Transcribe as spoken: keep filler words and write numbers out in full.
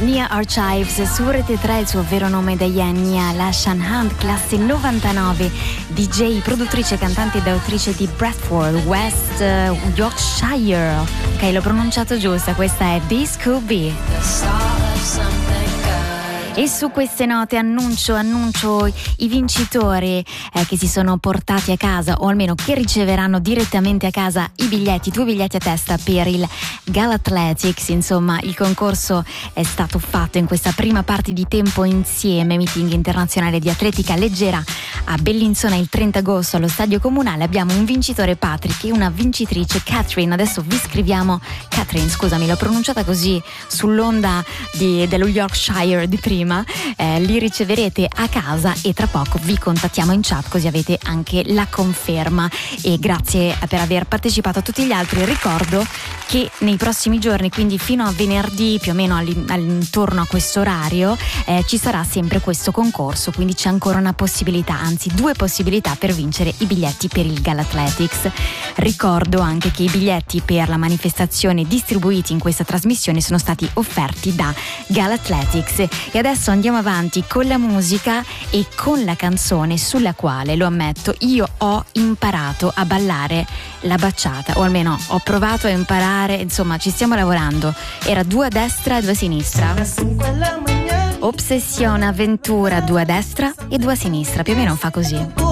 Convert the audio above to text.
Nia Archives su Rete tre, il suo vero nome da Nia Lashan Hunt, classe novantanove, D J, produttrice, cantante ed autrice di Bradford, West uh, Yorkshire. Ok, l'ho pronunciato giusta, questa è This Could Be. E su queste note annuncio, annuncio i vincitori eh, che si sono portati a casa, o almeno che riceveranno direttamente a casa i biglietti, due biglietti a testa per il Galathletics. Insomma, il concorso è stato fatto in questa prima parte di Tempo Insieme, meeting internazionale di atletica leggera a Bellinzona il trenta agosto allo Stadio Comunale. Abbiamo un vincitore Patrick e una vincitrice Catherine. Adesso vi scriviamo Catherine, scusami, l'ho pronunciata così sull'onda di, dello Yorkshire di prima. Eh, li riceverete a casa e tra poco vi contattiamo in chat, così avete anche la conferma. E grazie per aver partecipato a tutti gli altri. Ricordo che nei prossimi giorni, quindi fino a venerdì più o meno all'intorno a questo orario, eh, ci sarà sempre questo concorso, quindi c'è ancora una possibilità, anzi due possibilità per vincere i biglietti per il Galathletics. Ricordo anche che i biglietti per la manifestazione distribuiti in questa trasmissione sono stati offerti da Galathletics. E adesso andiamo avanti con la musica e con la canzone sulla quale, lo ammetto, io ho imparato a ballare la bachata, o almeno ho provato a imparare, insomma ci stiamo lavorando. Era due a destra e due a sinistra. Ossessione, avventura, due a destra e due a sinistra, più o meno fa così.